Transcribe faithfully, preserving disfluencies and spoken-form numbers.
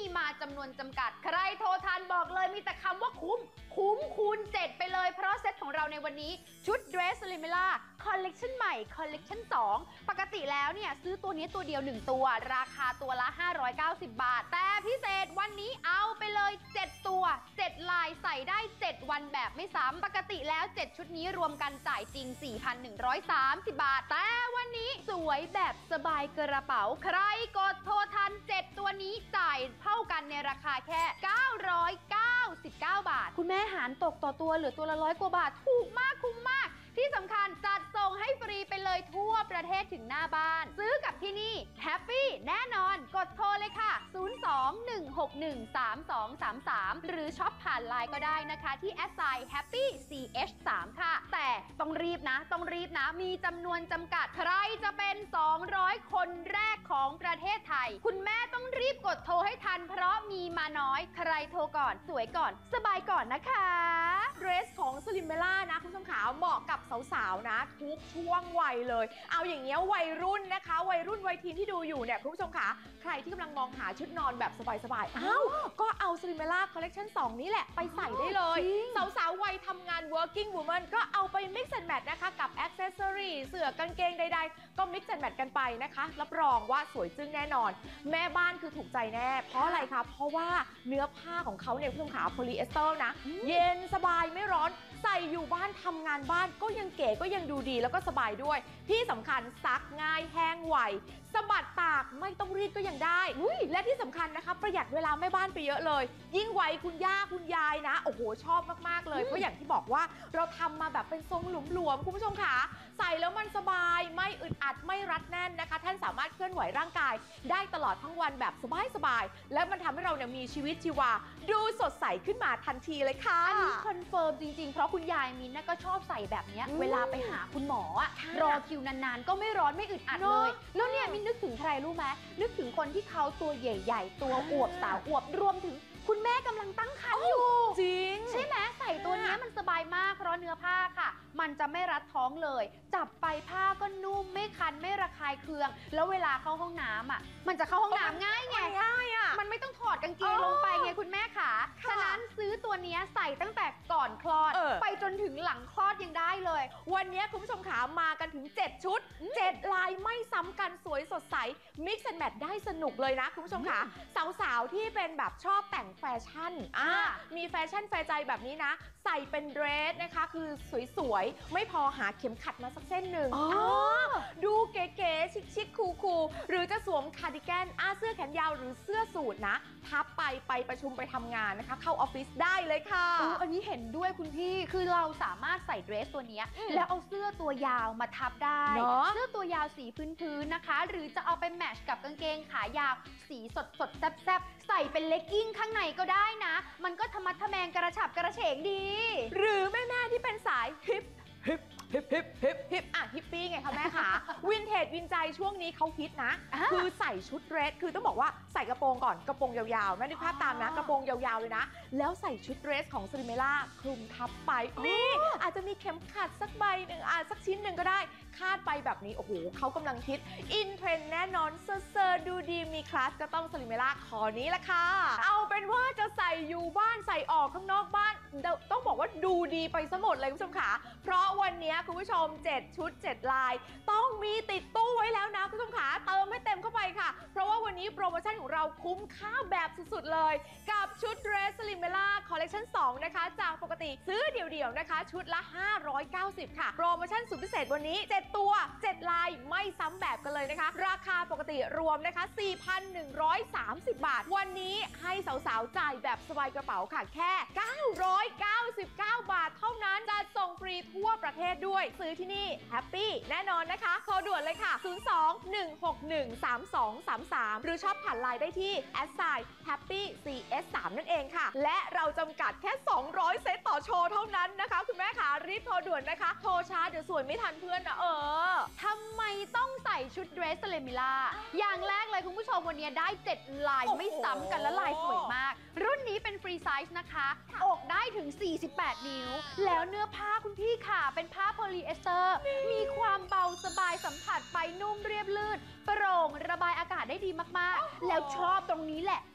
มาจำนวนจำกัดใครโทรทันบอกเลยมีแต่คำว่าคุ้มคุ้มคูณเจ็ดไปเลยเพราะเซตของเราในวันนี้ชุด Dress Limela คอลเลกชันใหม่คอลเลกชันสองปกติแล้วเนี่ยซื้อตัวนี้ตัวเดียวหนึ่งตัวราคาตัวละห้าร้อยเก้าสิบบาทแต่พิเศษวันนี้เอาไปเลยเจ็ดตัวเจ็ดลายใส่ได้เจ็ดวันแบบไม่ซ้ำปกติแล้วเจ็ดชุดนี้รวมกันจ่ายจริง สี่พันหนึ่งร้อยสามสิบ บาทแต่วันนี้สวยแบบสบายกระเป๋าใครกดโทรทันเจ็ดตัวนี้จ่ายเท่ากันในราคาแค่เก้าร้อยเก้าสิบเก้าบาทคุณแม่หารตกต่อตัวเหลือตัวละร้อยกว่าบาทถูกมากคุ้มมากที่สำคัญจัดส่งให้ฟรีไปเลยทั่วประเทศถึงหน้าบ้านซื้อกับที่นี่แฮปปี้แน่นอนกดโทรเลยค่ะศูนย์ สอง หนึ่ง หก หนึ่ง สาม สอง สาม สามหรือช็อปผ่านไลน์ก็ได้นะคะที่แอดไซน์ แฮปปี้ ซี เอช สาม ค่ะแต่ต้องรีบนะต้องรีบนะมีจำนวนจำกัดใครจะเป็นสองร้อยคนแรกของประเทศไทยคุณแม่ต้องรีบกดโทรให้ทันเพราะมีมาน้อยใครโทรก่อนสวยก่อนสบายก่อนนะคะเดรสของสลิมเมล่านะคุณผู้ชมขาเหมาะกับสาวๆนะทุกช่วงวัยเลยเอาอย่างเงี้ยวัยรุ่นนะคะวัยรุ่นวัยทีนที่ดูอยู่เนี่ยคุณผู้ชมขาใครที่กำลังมองหาชุดนอนแบบสบายๆอ้าวก็เอาสลิมเมล่าคอลเลกชันสองนี้แหละไปใส่ได้เลยสาวๆวัยทำงาน working woman ก็เอาไป mix and match นะคะกับ accessory เสื้อกางเกงใดๆก็ mix and match กันไปนะคะรับรองว่าสวยจึ้งแน่นอนแม่บ้านคือถูกใจแน่เพราะอะไรคะเพราะว่าเนื้อผ้าของเขาเนี่ยคุณผู้ชมขาโพลีเอสเตอร์นะเย็นสบายไม่ร้อนใส่อยู่บ้านทำงานบ้านก็ยังเก๋ก็ยังดูดีแล้วก็สบายด้วยที่สำคัญซักง่ายแห้งไวสะบัดตากไม่ต้องรีดก็ยังได้และที่สำคัญนะคะประหยัดเวลาแม่บ้านไปเยอะเลยยิ่งไวคุณย่าคุณยายนะโอ้โหชอบมากๆเลยเพราะอย่างที่บอกว่าเราทำมาแบบเป็นทรงหลวมๆคุณผู้ชมค่ะใส่แล้วมันสบายไม่อึดอัดไม่รัดแน่นนะคะท่านสามารถเคลื่อนไหวร่างกายได้ตลอดทั้งวันแบบสบายๆและมันทำให้เราเนี่ยมีชีวิตชีวาดูสดใสขึ้นมาทันทีเลยค่ะอันนี้คอนเฟิร์มจริงๆเพราะคุณยายมินน่ะก็ชอบใส่แบบนี้เวลาไปหาคุณหมออะรอคิวนานๆก็ไม่ร้อนไม่อึดอัดเลยแล้วเนี่ยมินนึกถึงใครรู้ไหมนึกถึงคนที่เขาตัวใหญ่ๆตัวอวบสาวอวบรวมถึงคุณแม่กำลังตั้งครรภ์อยู่จริงใช่ไหมใส่ตัวนี้มันสบายมากเพราะเนื้อผ้าค่ะมันจะไม่รัดท้องเลยจับไปผ้าก็นุ่มไม่คันไม่ระคายเคืองแล้วเวลาเข้าห้องน้ำอ่ะมันจะเข้าห้องน้ำง่ายไงง่ายอ่ะมันไม่ต้องถอดกางเกงลงไปไงคุณแม่ขาฉะนั้นซื้อตัวนี้ใส่ตั้งแต่ก่อนคลอดไปจนถึงหลังคลอดยังได้เลยวันนี้คุณผู้ชมขามากันถึงเจ็ดชุดเจ็ดลายไม่ซ้ำกันสวยสดใส mix and match ได้สนุกเลยนะคุณผู้ชมขาสาวๆที่เป็นแบบชอบแต่งแฟชั่นอ่ามีแฟชั่นแฟร์ใจแบบนี้นะใส่เป็นเดรสนะคะคือสวยๆไม่พอหาเข็มขัดมาสักเส้นหนึ่งดูเก๋ๆชิคๆคูลๆหรือจะสวมคาร์ดิแกนอาเสื้อแขนยาวหรือเสื้อสูทนะทับไปไปประชุมไปทำงานนะคะเข้าออฟฟิศได้เลยค่ะออันนี้เห็นด้วยคุณพี่คือเราสามารถใส่เดรสตัวนี้แล้วเอาเสื้อตัวยาวมาทับได้เสื้อตัวยาวสีพื้นๆนะคะหรือจะเอาไปแมทช์กับกางเกงขายาวสีสดสดแซ่บๆใส่เป็นเลกกิ้งข้างในก็ได้นะมันก็ทะมัดทะแมงกระฉับกระเฉงดีหรือแม่ๆที่เป็นสายฮิปฮิปฮิปฮิปฮิปฮิปอ่ะฮิปปี้ไงคะแม่คะวินเทจวินใจช่วงนี้เขาฮิตนะคือใส่ชุดเดรสคือต้องบอกว่าใส่กระโปรงก่อนกระโปรงยาวๆแม่นึกภาพตามนะกระโปรงยาวๆเลยนะแล้วใส่ชุดเดรสของสลิมเมล่าคลุมทับไปนี่อาจจะมีเข็มขัดสักใบหนึ่งอ่ะสักชิ้นหนึ่งก็ได้คาดไปแบบนี้โอ้โหเขากำลังฮิตอินเทรนด์แน่นอนเซอร์ดูดีมีคลาสก็ต้องสลิมเมล่าคอนี้ละค่ะเอาเป็นว่าจะใส่อยู่บ้านใส่ออกข้างนอกบ้านต้องบอกว่าดูดีไปซะหมดเลยคุณผู้ชมค่ะเพราะวันนี้คุณผู้ชมเจ็ดชุดเจ็ดลายต้องมีติดตู้ไว้แล้วนะคุณผู้ชมค่ะเติมให้เต็มเข้าไปค่ะเพราะว่าวันนี้โปรโมชั่นของเราคุ้มค่าแบบสุดๆเลยกับชุดเดรสสลิมเมล่าคอลเลคชันสองนะคะจากปกติซื้อเดี่ยวๆนะคะชุดละห้าร้อยเก้าสิบค่ะโปรโมชั่นสุดพิเศษวันนี้เจ็ดตัวเจ็ดลายไม่ซ้ำแบบกันเลยนะคะราคาปกติรวมนะคะ สี่พันหนึ่งร้อยสามสิบ บาทวันนี้ให้สาวๆจ่ายแบบสบายกระเป๋าค่ะแค่เก้าร้อยเก้าสิบเก้าบาทเท่านั้นจะส่งฟรีทั่วประเทศด้วยซื้อที่นี่แฮปปี้แน่นอนนะคะโทรด่วนเลยค่ะศูนย์ สอง หนึ่ง หก หนึ่ง สาม สอง สาม สามหรือช็อปผ่านไลน์ได้ที่ แอท ไซน์ แฮปปี้ ซี เอส สาม นั่นเองค่ะและเราจำกัดแค่สองร้อยเซตต่อโชว์เท่านั้นนะคะคุณแม่ขารีบโทรด่วนนะคะโทรช้าเดี๋ยวสวยไม่ทันเพื่อนนะเออทำไมต้องใส่ชุดเดรสสลิมเมล่าอย่างแรกเลยคุณผู้ชมวันนี้ได้เจ็ดลายไม่ซ้ำกันและลายสวยมากรุ่นนี้เป็นฟรีไซส์นะคะอกได้ถึงสี่สิบแปดนิ้วแล้วเนื้อผ้าคุณพี่ค่ะเป็นผ้าโพลีเอสเตอร์มีความเบาสบายสัมผัสไปนุ่มเรียบลื่นโปร่งระบายอากาศได้ดีมากๆแล้วชอบตรงนี้แหละ